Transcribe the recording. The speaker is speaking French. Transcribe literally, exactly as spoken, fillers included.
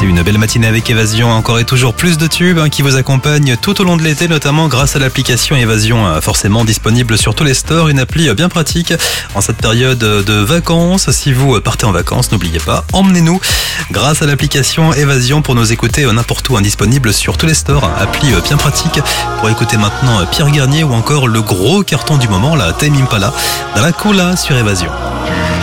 passez une belle matinée avec Évasion. Encore et toujours plus de tubes hein, qui vous accompagnent tout au long de l'été, notamment grâce à l'application Évasion, euh, forcément disponible sur tous les stores. Une appli euh, bien pratique en cette période de vacances. Si vous partez en vacances, n'oubliez pas, emmenez-nous grâce à l'application Évasion pour nous écouter euh, n'importe où, hein, disponible sur tous les stores. Appli euh, bien pratique pour écouter maintenant euh, Pierre Garnier ou encore le gros carton du moment, la Tame Impala, dans la cola sur Évasion.